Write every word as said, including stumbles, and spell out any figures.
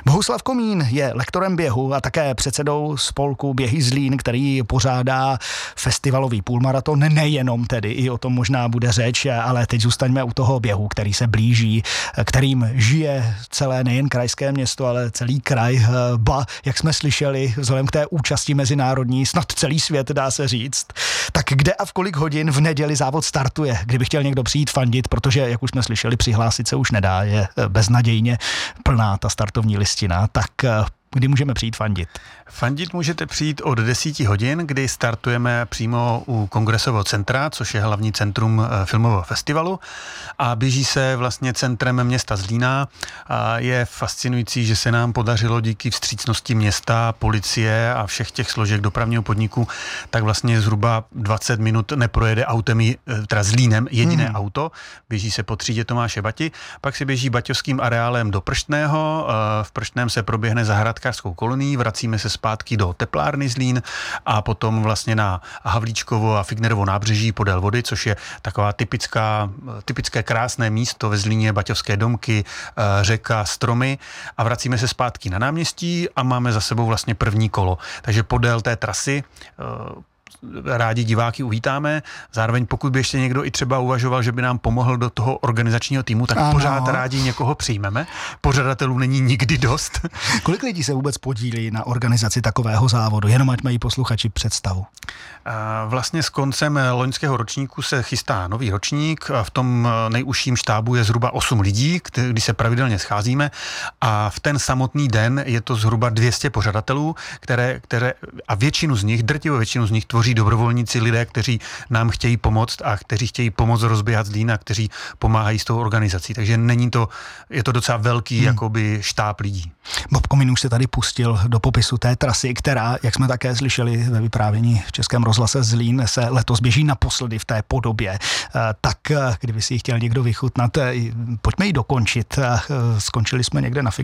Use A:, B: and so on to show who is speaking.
A: Bohuslav Komín je lektorem běhu a také předsedou spolku Běhy Zlín, který pořádá festivalový půlmaraton, nejenom tedy, i o tom možná bude řeč, ale teď zůstaňme u toho běhu, který se blíží, kterým žije celé nejen krajské město, ale celý kraj, ba, jak jsme slyšeli, vzhledem k té účasti mezinárodní, snad celý svět, dá se říct. Tak kde a v kolik hodin v neděli závod startuje, kdyby chtěl někdo přijít fandit, protože, jak už jsme slyšeli, přihlásit se už nedá, je beznadějně plná ta startovní listina, tak kdy můžeme přijít fandit?
B: Fandit můžete přijít od deseti hodin, kdy startujeme přímo u Kongresového centra, což je hlavní centrum filmového festivalu, a běží se vlastně centrem města Zlína. A je fascinující, že se nám podařilo díky vstřícnosti města, policie a všech těch složek dopravního podniku, tak vlastně zhruba dvacet minut neprojede autem, teda Zlínem, jediné hmm. auto. Běží se po třídě Tomáše Bati, pak se běží baťovským areálem do Prštného, v Prštném se proběhne zahrádkářskou kolonií, vracíme se zpátky do teplárny Zlín a potom vlastně na Havlíčkovo a Fignerovo nábřeží podél vody, což je taková typická, typické krásné místo ve Zlíně, baťovské domky, řeka, stromy, a vracíme se zpátky na náměstí a máme za sebou vlastně první kolo. Takže podél té trasy rádi diváky uvítáme. Zároveň pokud by ještě někdo i třeba uvažoval, že by nám pomohl do toho organizačního týmu, tak ano. Pořád rádi někoho přijmeme. Pořadatelů není nikdy dost.
A: Kolik lidí se vůbec podílí na organizaci takového závodu? Jenom ať mají posluchači představu.
B: Vlastně s koncem loňského ročníku se chystá nový ročník. V tom nejužším štábu je zhruba osm lidí, kdy se pravidelně scházíme, a v ten samotný den je to zhruba dvě stě pořadatelů, které, které a většinu z nich, drtivou většinu z nich tvoří dobrovolníci, lidé, kteří nám chtějí pomoct a kteří chtějí pomoct rozběhat Zlín a kteří pomáhají s tou organizací. Takže není to, je to docela velký hmm. jakoby štáb lidí.
A: Bob Komín už se tady pustil do popisu té trasy, která, jak jsme také slyšeli ve vyprávění v Českém rozhlase Zlín, se letos běží naposledy v té podobě. Tak kdyby si ji chtěl někdo vychutnat, pojďme ji dokončit. Skončili jsme někde na